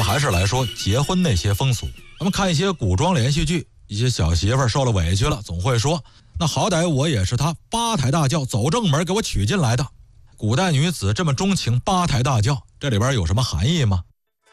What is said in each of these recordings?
们还是来说结婚那些风俗。咱们看一些古装连续剧，一些小媳妇儿受了委屈了，总会说，那好歹我也是他八抬大轿走正门给我娶进来的。古代女子这么钟情八抬大轿，这里边有什么含义吗？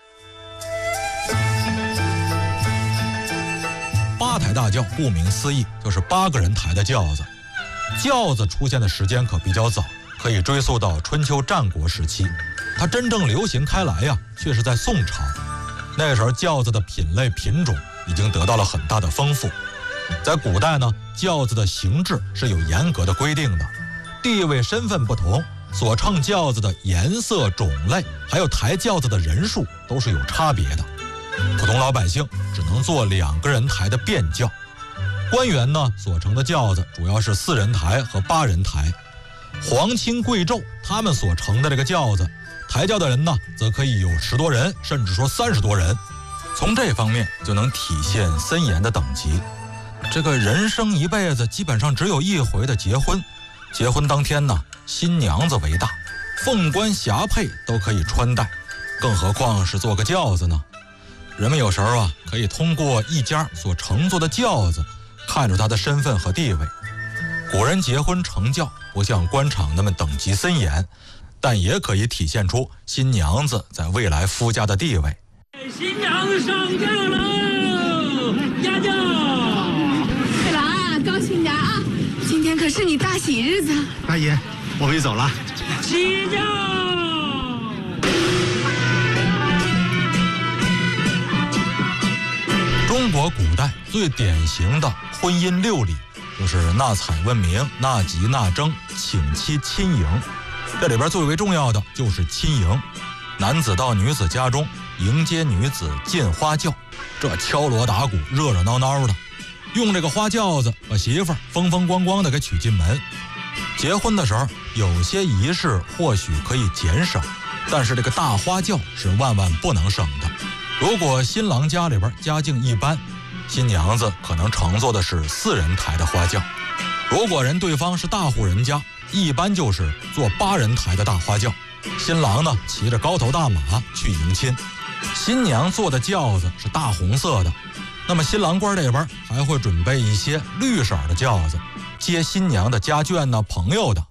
八抬大轿顾名思义就是8个人抬的轿子。轿子出现的时间可比较早，可以追溯到春秋战国时期。它真正流行开来呀，却是在宋朝。那个时候轿子的品类品种已经得到了很大的丰富。在古代呢，轿子的形制是有严格的规定的，地位身份不同，所乘轿子的颜色种类还有抬轿子的人数都是有差别的。普通老百姓只能坐2个人抬的便轿，官员呢所乘的轿子主要是4人抬和8人抬。皇亲贵胄他们所乘的这个轿子，抬轿的人呢则可以有10多人，甚至说30多人。从这方面就能体现森严的等级。这个人生一辈子基本上只有1回的结婚，结婚当天呢，新娘子为大，凤冠霞帔都可以穿戴，更何况是坐个轿子呢？人们有时候啊，可以通过一家所乘坐的轿子看出他的身份和地位。古人结婚乘轿不像官场那么等级森严，但也可以体现出新娘子在未来夫家的地位。 新娘子上轿喽，压轿！ 对了啊，高兴点啊，今天可是你大喜日子。 大爷，我可以走了。 起轿！ 中国古代最典型的婚姻6礼，就是纳采问名、纳吉、纳征、请妻、亲迎。这里边最为重要的就是亲迎，男子到女子家中迎接女子进花轿，这敲锣打鼓，热热闹闹的，用这个花轿子把媳妇儿风风光光的给娶进门。结婚的时候，有些仪式或许可以减省，但是这个大花轿是万万不能省的。如果新郎家里边家境一般，新娘子可能乘坐的是4人抬的花轿；如果对方是大户人家，一般就是坐8人抬的大花轿。新郎呢骑着高头大马去迎亲，新娘坐的轿子是大红色的，那么新郎官这边还会准备一些绿色的轿子，接新娘的家眷呢、朋友的。